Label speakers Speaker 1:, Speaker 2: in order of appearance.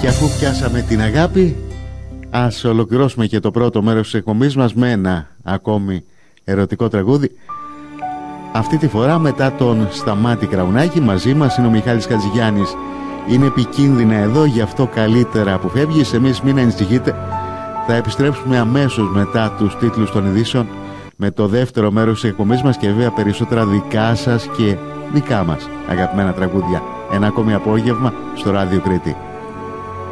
Speaker 1: Και αφού πιάσαμε την αγάπη, ας ολοκληρώσουμε και το πρώτο μέρος της εκπομπής μας με ένα ακόμη ερωτικό τραγούδι. Αυτή τη φορά μετά τον Σταμάτη Κραουνάκη, μαζί μας είναι ο Μιχάλης Χατζηγιάννης. Είναι επικίνδυνα εδώ, γι' αυτό καλύτερα που φεύγεις. Εμείς μην ανησυχείτε, θα επιστρέψουμε αμέσως μετά τους τίτλους των ειδήσεων με το δεύτερο μέρος της εκπομπής μας και βέβαια περισσότερα δικά σας και δικά μας αγαπημένα τραγούδια. Ένα ακόμη απόγευμα στο Ράδιο Κρήτη.